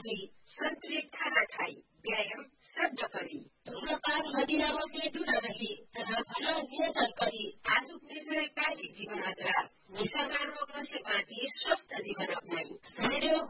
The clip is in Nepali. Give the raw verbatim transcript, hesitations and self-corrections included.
नगरी सन्तुलित खाना खाई व्यायाम सब करी धूम्रपान मदिरामध्ये दूर रही तथा भला नियन्त्रण करी आजुक निर्णयकारी जीवन अझ निशामा रोग से बाँकी स्वस्थ जीवन अपनाई रेडियो